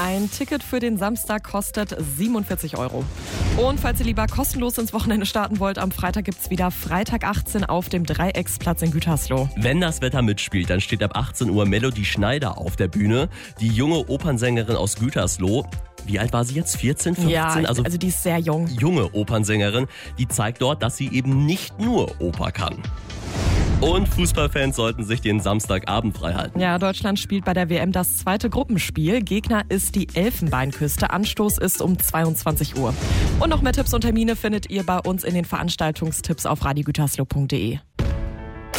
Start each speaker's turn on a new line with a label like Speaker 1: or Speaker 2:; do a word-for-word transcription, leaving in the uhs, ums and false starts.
Speaker 1: Ein Ticket für den Samstag kostet siebenundvierzig Euro. Und falls ihr lieber kostenlos ins Wochenende starten wollt, am Freitag gibt's wieder Freitag achtzehn auf dem Dreiecksplatz in Gütersloh.
Speaker 2: Wenn das Wetter mitspielt, dann steht ab achtzehn Uhr Melody Schneider auf der Bühne. Die junge Opernsängerin aus Gütersloh. Wie alt war sie jetzt? vierzehn, fünfzehn?
Speaker 1: Ja,
Speaker 2: also,
Speaker 1: also die ist sehr jung.
Speaker 2: Junge Opernsängerin, die zeigt dort, dass sie eben nicht nur Oper kann. Und Fußballfans sollten sich den Samstagabend frei halten.
Speaker 1: Ja, Deutschland spielt bei der W M das zweite Gruppenspiel. Gegner ist die Elfenbeinküste. Anstoß ist um zweiundzwanzig Uhr. Und noch mehr Tipps und Termine findet ihr bei uns in den Veranstaltungstipps auf radio gütersloh punkt de.